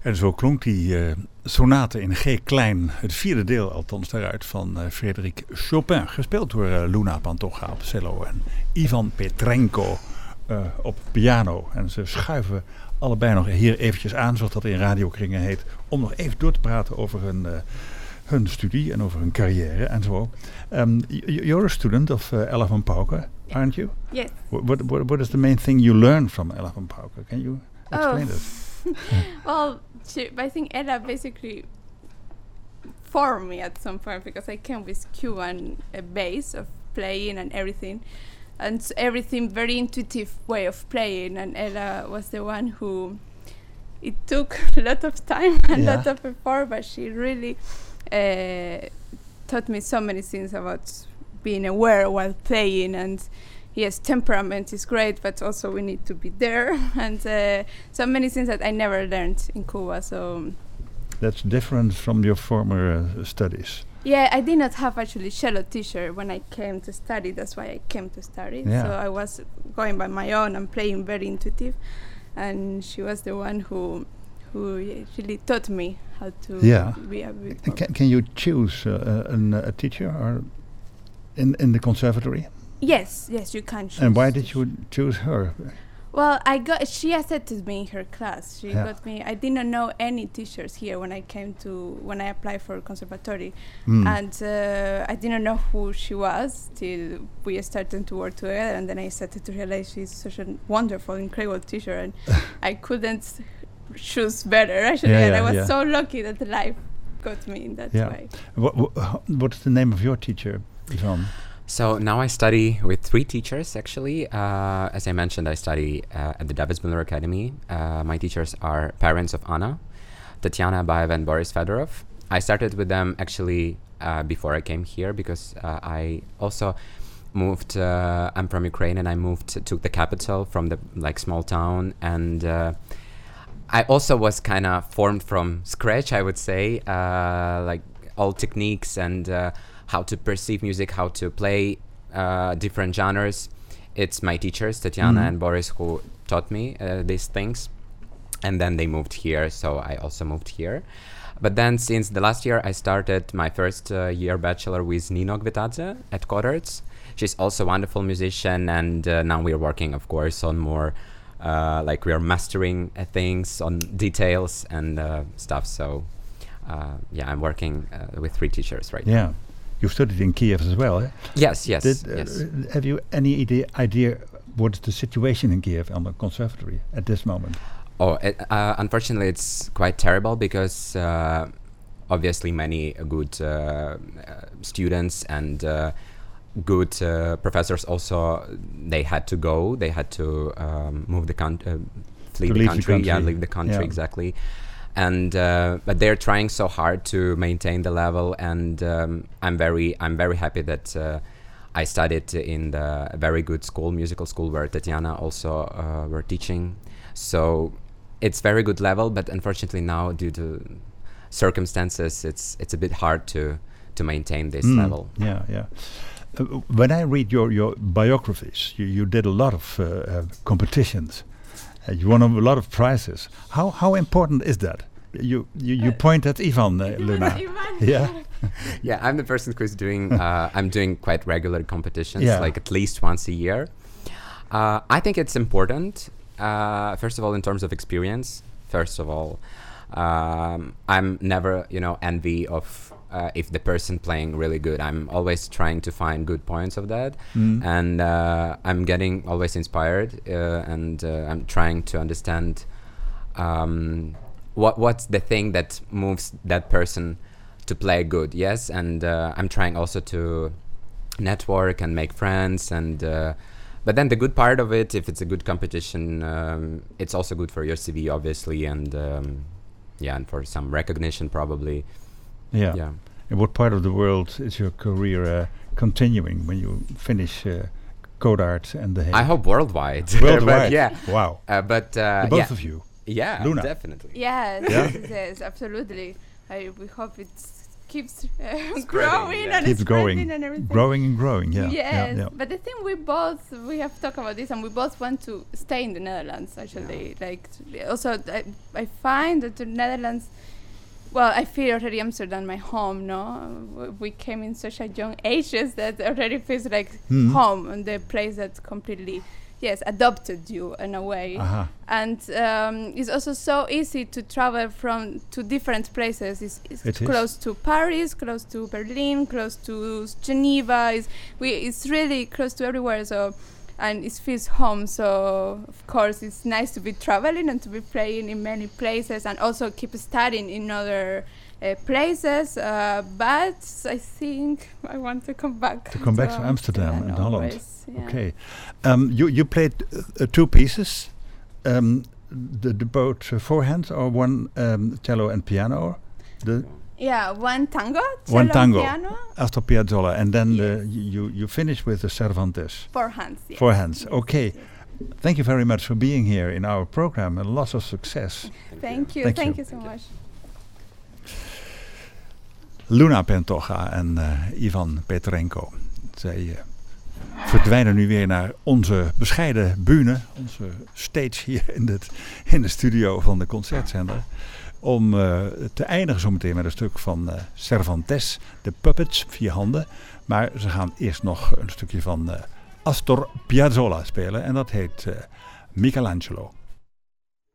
En zo klonk die sonate in G-klein, het vierde deel althans daaruit, van Frédéric Chopin. Gespeeld door Luna Pantoja op cello en Ivan Petrenko op piano. En ze schuiven allebei nog hier eventjes aan, zoals dat in radiokringen heet, om nog even door te praten over hun studie en over hun carrière en zo. You're a student of Ella van Pauke, aren't you? Yes. What is the main thing you learn from Ella van Pauke? Can you explain it? Well, I think Ella basically formed me at some point, because I came with cue and a base of playing and everything, and everything very intuitive way of playing. And Ella was the one who, it took a lot of time and a lot of effort, but she really taught me so many things about being aware while playing. And yes, temperament is great, but also we need to be there, and so many things that I never learned in Cuba. So that's different from your former studies. Yeah, I did not have actually cello teacher when I came to study. That's why I came to study. Yeah. So I was going by my own and playing very intuitive, and she was the one who really taught me how to be a bit. Can you choose a teacher or in the conservatory? Yes, you can choose. And why did you choose her? Well, she accepted me in her class. She got me. I didn't know any teachers here when I applied for conservatory, and I didn't know who she was till we started to work together. And then I started to realize she's such a wonderful, incredible teacher, and I couldn't choose better. Actually, and I was so lucky that life got me in that way. What's the name of your teacher, Ivan? So now I study with 3 teachers, actually. As I mentioned, I study at the Davis Miller Academy. My teachers are parents of Anna, Tatiana Abaeva and Boris Fedorov. I started with them actually before I came here, because I also moved. I'm from Ukraine, and I moved to the capital from the small town, and I also was kind of formed from scratch, I would say, all techniques and how to perceive music, how to play different genres. It's my teachers, Tatiana and Boris, who taught me these things. And then they moved here, so I also moved here. But then since the last year, I started my first year bachelor with Nino Gvitadze at Codarts. She's also a wonderful musician, and now we're working, of course, on more, we are mastering things on details and stuff. So I'm working with 3 teachers right now. You studied in Kiev as well, eh? Yes. Have you any idea what is the situation in Kiev on the conservatory at this moment? Unfortunately, it's quite terrible, because obviously many good students and good professors also, they had to go. They had to move the country, leave the country, exactly. And but they're trying so hard to maintain the level, and I'm very happy that I studied in the very good musical school where Tatiana also were teaching. So it's very good level, but unfortunately now, due to circumstances, it's a bit hard to maintain this level. When I read your biographies, you did a lot of competitions. You won a lot of prizes. How important is that? You point at Ivan, Luna. Yeah, I'm the person who's doing. I'm doing quite regular competitions, at least once a year. I think it's important. First of all, in terms of experience. First of all, I'm never, envy of if the person playing really good. I'm always trying to find good points of that, and I'm getting always inspired, and I'm trying to understand what's the thing that moves that person to play good. Yes, and I'm trying also to network and make friends, and but then the good part of it, if it's a good competition, it's also good for your CV, obviously, and and for some recognition, probably. Yeah. In what part of the world is your career continuing when you finish Codarts and The Hague? I hope worldwide. Worldwide? Wow. But the both of you? Yeah, Luna. Definitely. Yes, absolutely. We hope it keeps growing and keeps spreading going, and everything. growing and growing. Yeah. Yes, but I think we have talked about this, and we both want to stay in the Netherlands. Actually, like also I find that the Netherlands. Well, I feel already Amsterdam my home. No, we came in such a young ages that already feels like home, and the place that completely. Yes, adopted you in a way, and it's also so easy to travel to different places. It's close to Paris, close to Berlin, close to Geneva. It's really close to everywhere. So, and it feels home. So of course it's nice to be traveling and to be playing in many places, and also keep studying in other places. But I think I want to come back. To Amsterdam and Holland. Always. Yeah. Okay, you played 2 pieces, the both forehands or one cello and piano. One tango, one tango, piano. Astor Piazzolla, and then you finish with the Cervantes. Forehands. Yes. Forehands. Yes, Okay. yes. Thank you very much for being here in our program, and lots of success. Thank you so much. Luna Pantoja en Ivan Petrenko. Zij verdwijnen nu weer naar onze bescheiden bühne, onze stage hier in de studio van de Concertzender. Om te eindigen zometeen met een stuk van Cervantes, de Puppets, 4 handen. Maar ze gaan eerst nog een stukje van Astor Piazzolla spelen en dat heet Michelangelo.